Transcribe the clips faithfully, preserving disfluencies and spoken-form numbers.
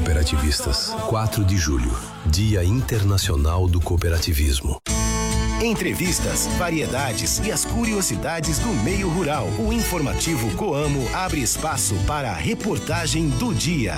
cooperativistas. quatro de julho, Dia Internacional do Cooperativismo. Entrevistas, variedades e as curiosidades do meio rural. O informativo Coamo abre espaço para a reportagem do dia.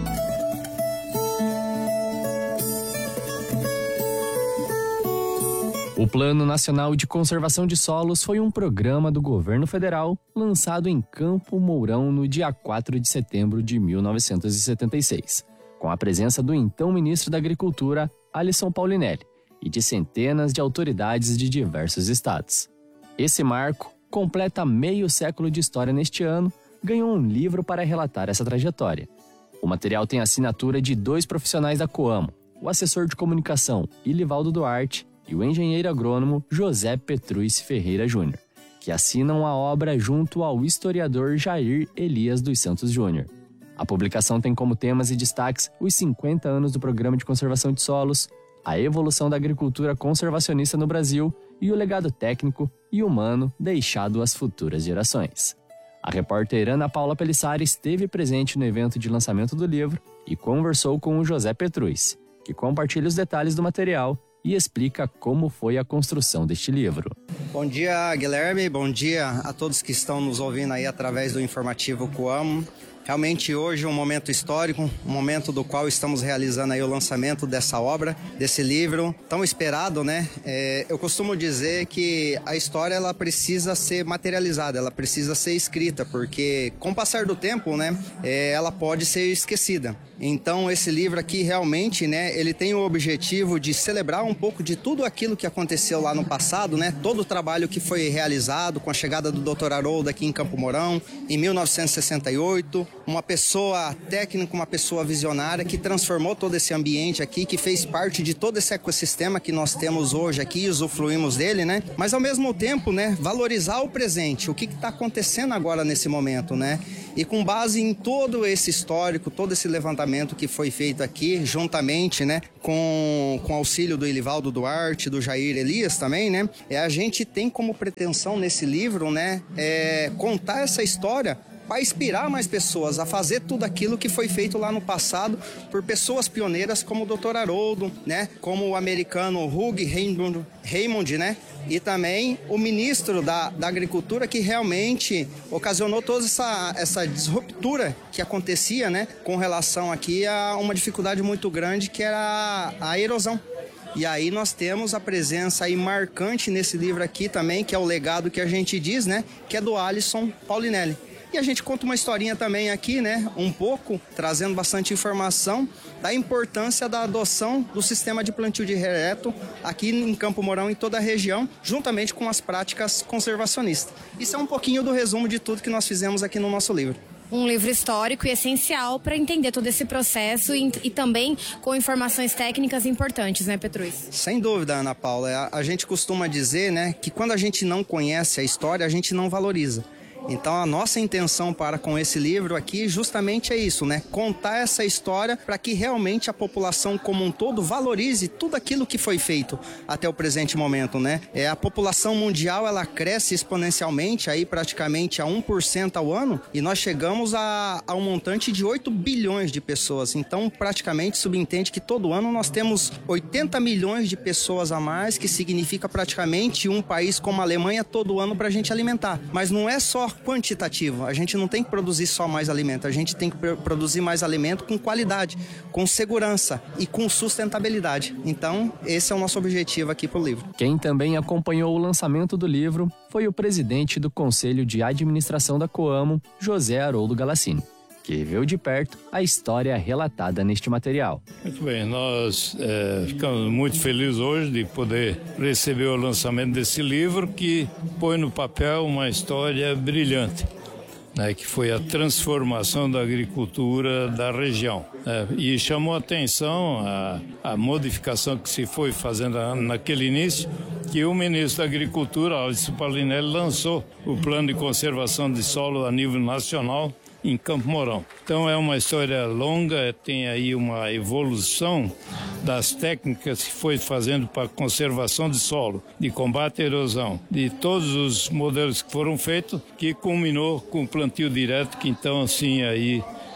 O Plano Nacional de Conservação de Solos foi um programa do governo federal lançado em Campo Mourão no dia quatro de setembro de mil novecentos e setenta e seis, com a presença do então ministro da Agricultura, Alisson Paulinelli, e de centenas de autoridades de diversos estados. Esse marco completa meio século de história neste ano, ganhou um livro para relatar essa trajetória. O material tem a assinatura de dois profissionais da Coamo, o assessor de comunicação Ilivaldo Duarte e o engenheiro agrônomo José Petruz Ferreira Júnior, que assinam a obra junto ao historiador Jair Elias dos Santos Júnior. A publicação tem como temas e destaques os cinquenta anos do Programa de Conservação de Solos, a evolução da agricultura conservacionista no Brasil e o legado técnico e humano deixado às futuras gerações. A repórter Ana Paula Pelissari esteve presente no evento de lançamento do livro e conversou com o José Petruz, que compartilha os detalhes do material e explica como foi a construção deste livro. Bom dia, Guilherme. Bom dia a todos que estão nos ouvindo aí através do informativo Coamo. Realmente hoje é um momento histórico, um momento do qual estamos realizando aí o lançamento dessa obra, desse livro tão esperado, né? É, eu costumo dizer que a história ela precisa ser materializada, ela precisa ser escrita, porque com o passar do tempo, né, é, ela pode ser esquecida. Então esse livro aqui realmente, né, ele tem o objetivo de celebrar um pouco de tudo aquilo que aconteceu lá no passado, né? Todo o trabalho que foi realizado com a chegada do doutor Haroldo aqui em Campo Mourão em mil novecentos e sessenta e oito. Uma pessoa técnica, uma pessoa visionária que transformou todo esse ambiente aqui, que fez parte de todo esse ecossistema que nós temos hoje aqui e usufruímos dele, né? Mas ao mesmo tempo, né, valorizar o presente, o que está acontecendo agora nesse momento, né? E com base em todo esse histórico, todo esse levantamento que foi feito aqui, juntamente, né, com, com auxílio do Ilivaldo Duarte, do Jair Elias também, né, é, a gente tem como pretensão nesse livro, né, é, contar essa história para inspirar mais pessoas a fazer tudo aquilo que foi feito lá no passado por pessoas pioneiras como o doutor Haroldo, né, como o americano Hugh Raymond, Raymond, né, e também o ministro da, da Agricultura, que realmente ocasionou toda essa, essa disruptura que acontecia, né, com relação aqui a uma dificuldade muito grande que era a erosão. E aí nós temos a presença aí marcante nesse livro aqui também, que é o legado que a gente diz, né, que é do Alisson Paulinelli. E a gente conta uma historinha também aqui, né, um pouco, trazendo bastante informação da importância da adoção do sistema de plantio direto aqui em Campo Mourão e em toda a região, juntamente com as práticas conservacionistas. Isso é um pouquinho do resumo de tudo que nós fizemos aqui no nosso livro. Um livro histórico e essencial para entender todo esse processo e, e também com informações técnicas importantes, né, Petruz? Sem dúvida, Ana Paula. A, a gente costuma dizer, né, que quando a gente não conhece a história, a gente não valoriza. Então a nossa intenção para com esse livro aqui justamente é isso, né? Contar essa história para que realmente a população como um todo valorize tudo aquilo que foi feito até o presente momento, né? É, a população mundial ela cresce exponencialmente aí praticamente a um por cento ao ano e nós chegamos a, a um montante de oito bilhões de pessoas. Então praticamente subentende que todo ano nós temos oitenta milhões de pessoas a mais, que significa praticamente um país como a Alemanha todo ano para a gente alimentar. Mas não é só quantitativo, a gente não tem que produzir só mais alimento, a gente tem que produzir mais alimento com qualidade, com segurança e com sustentabilidade. Então, esse é o nosso objetivo aqui pro livro. Quem também acompanhou o lançamento do livro foi o presidente do Conselho de Administração da Coamo, José Haroldo Galassini, que viu de perto a história relatada neste material. Muito bem, nós é, ficamos muito felizes hoje de poder receber o lançamento desse livro que põe no papel uma história brilhante, né, que foi a transformação da agricultura da região. É, e chamou a atenção a, a modificação que se foi fazendo naquele início, que o ministro da Agricultura, Alisson Paulinelli, lançou o plano de conservação de solo a nível nacional em Campo Mourão. Então é uma história longa, tem aí uma evolução das técnicas que foi fazendo para conservação de solo, de combate à erosão, de todos os modelos que foram feitos, que culminou com o plantio direto, que então assim aí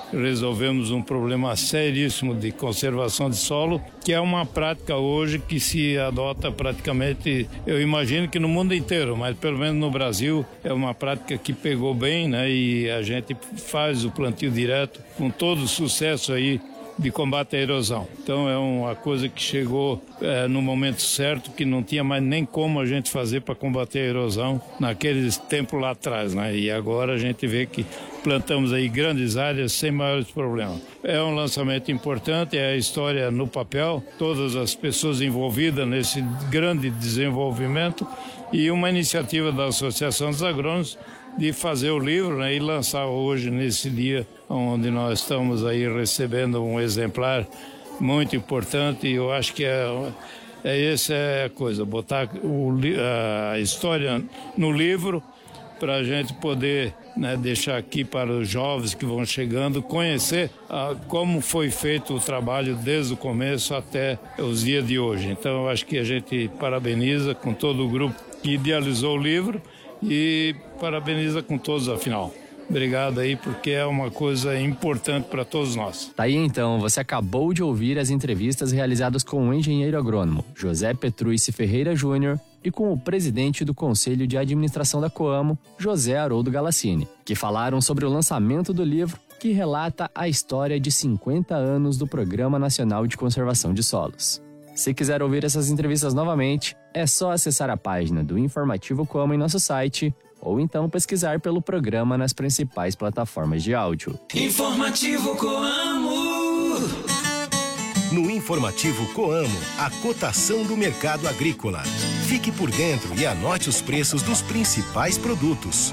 resolvemos um problema seríssimo de conservação de solo, que é uma prática hoje que se adota praticamente, eu imagino que no mundo inteiro, mas pelo menos no Brasil é uma prática que pegou bem, né? E a gente faz o plantio direto com todo o sucesso aí de combate à erosão. Então é uma coisa que chegou é, no momento certo, que não tinha mais nem como a gente fazer para combater a erosão naqueles tempos lá atrás, né? E agora a gente vê que plantamos aí grandes áreas sem maiores problemas. É um lançamento importante, é a história no papel, todas as pessoas envolvidas nesse grande desenvolvimento e uma iniciativa da Associação dos Agrônomos de fazer o livro, né, e lançar hoje, nesse dia, onde nós estamos aí recebendo um exemplar muito importante. E eu acho que é, é essa é a coisa, botar o, a história no livro para a gente poder, né, deixar aqui para os jovens que vão chegando, conhecer ah, como foi feito o trabalho desde o começo até os dias de hoje. Então eu acho que a gente parabeniza com todo o grupo que idealizou o livro e parabeniza com todos, afinal. Obrigado aí, porque é uma coisa importante para todos nós. Tá aí então, você acabou de ouvir as entrevistas realizadas com o engenheiro agrônomo José Petrucci Ferreira Júnior e com o presidente do Conselho de Administração da Coamo, José Haroldo Galassini, que falaram sobre o lançamento do livro que relata a história de cinquenta anos do Programa Nacional de Conservação de Solos. Se quiser ouvir essas entrevistas novamente, é só acessar a página do Informativo Coamo em nosso site ou então pesquisar pelo programa nas principais plataformas de áudio. Informativo Coamo. No Informativo Coamo, a cotação do mercado agrícola. Fique por dentro e anote os preços dos principais produtos.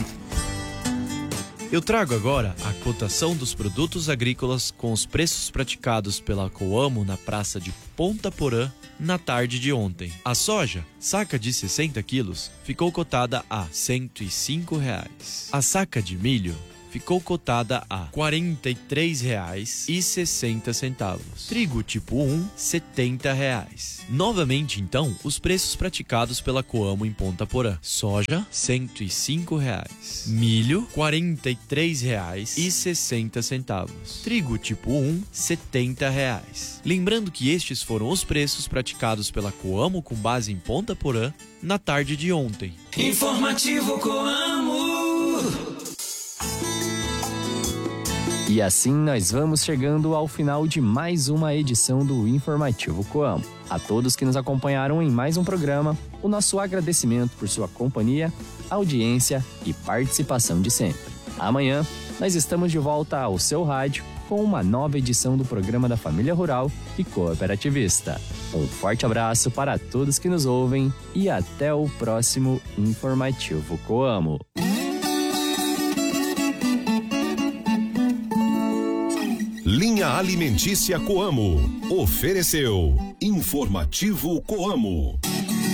Eu trago agora a cotação dos produtos agrícolas com os preços praticados pela Coamo na praça de Ponta Porã na tarde de ontem. A soja, saca de sessenta quilos, ficou cotada a cento e cinco reais. A saca de milho ficou cotada a quarenta e três reais e sessenta centavos. Trigo tipo um, setenta reais. Novamente, então, os preços praticados pela Coamo em Ponta Porã. Soja, cento e cinco reais. Milho, quarenta e três reais e sessenta centavos. Trigo tipo um, setenta reais. Lembrando que estes foram os preços praticados pela Coamo com base em Ponta Porã na tarde de ontem. Informativo Coamo. E assim nós vamos chegando ao final de mais uma edição do Informativo Coamo. A todos que nos acompanharam em mais um programa, o nosso agradecimento por sua companhia, audiência e participação de sempre. Amanhã, nós estamos de volta ao seu rádio com uma nova edição do programa da Família Rural e Cooperativista. Um forte abraço para todos que nos ouvem e até o próximo Informativo Coamo. Linha Alimentícia Coamo. Ofereceu Informativo Coamo.